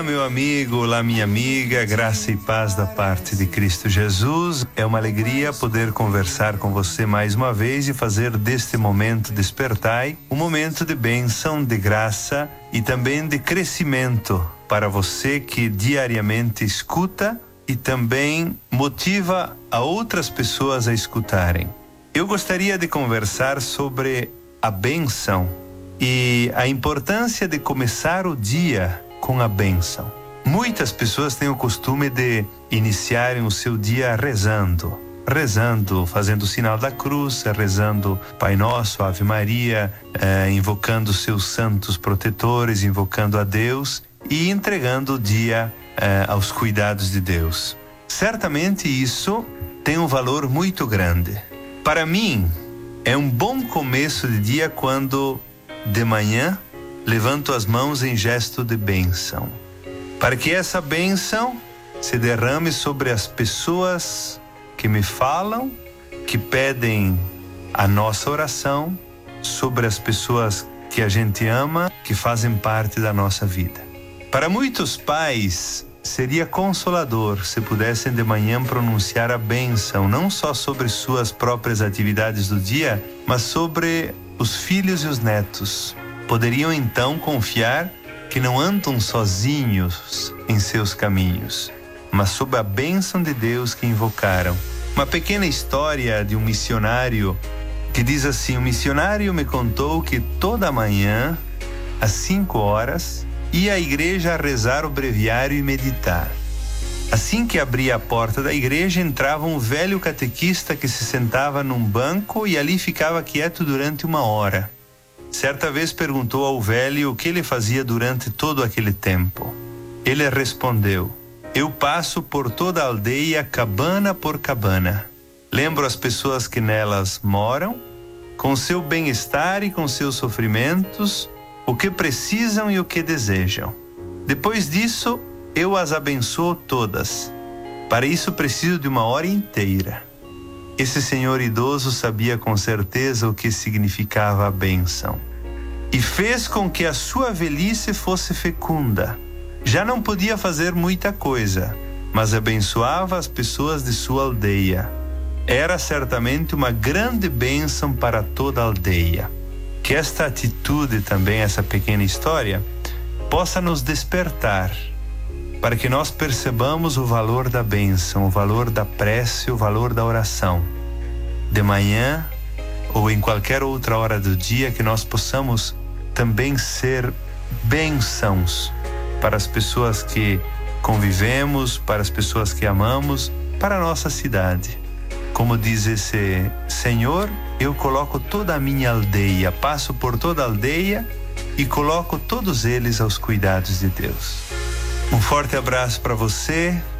Meu amigo, olá minha amiga, graça e paz da parte de Cristo Jesus. É uma alegria poder conversar com você mais uma vez e fazer deste momento Despertai um momento de bênção, de graça e também de crescimento para você que diariamente escuta e também motiva a outras pessoas a escutarem. Eu gostaria de conversar sobre a bênção e a importância de começar o dia com a bênção. Muitas pessoas têm o costume de iniciarem o seu dia rezando, fazendo o sinal da cruz, rezando Pai Nosso, Ave Maria, invocando seus santos protetores, invocando a Deus e entregando o dia aos cuidados de Deus. Certamente isso tem um valor muito grande. Para mim, é um bom começo de dia quando, de manhã, levanto as mãos em gesto de bênção, para que essa bênção se derrame sobre as pessoas que me falam, que pedem a nossa oração, sobre as pessoas que a gente ama, que fazem parte da nossa vida. Para muitos pais, seria consolador se pudessem de manhã pronunciar a bênção, não só sobre suas próprias atividades do dia, mas sobre os filhos e os netos. Poderiam então confiar que não andam sozinhos em seus caminhos, mas sob a bênção de Deus que invocaram. Uma pequena história de um missionário que diz assim: o missionário me contou que toda manhã, às 5 horas, ia à igreja a rezar o breviário e meditar. Assim que abria a porta da igreja, entrava um velho catequista que se sentava num banco e ali ficava quieto durante 1 hora. Certa vez perguntou ao velho o que ele fazia durante todo aquele tempo. Ele respondeu: eu passo por toda a aldeia, cabana por cabana. Lembro as pessoas que nelas moram, com seu bem-estar e com seus sofrimentos, o que precisam e o que desejam. Depois disso, eu as abençoo todas. Para isso preciso de 1 hora inteira. Esse senhor idoso sabia com certeza o que significava a bênção e fez com que a sua velhice fosse fecunda. Já não podia fazer muita coisa, mas abençoava as pessoas de sua aldeia. Era certamente uma grande bênção para toda a aldeia. Que esta atitude também, essa pequena história, possa nos despertar para que nós percebamos o valor da bênção, o valor da prece, o valor da oração. De manhã ou em qualquer outra hora do dia, que nós possamos também ser bênçãos para as pessoas que convivemos, para as pessoas que amamos, para a nossa cidade. Como diz esse Senhor, eu coloco toda a minha aldeia, passo por toda a aldeia e coloco todos eles aos cuidados de Deus. Um forte abraço para você.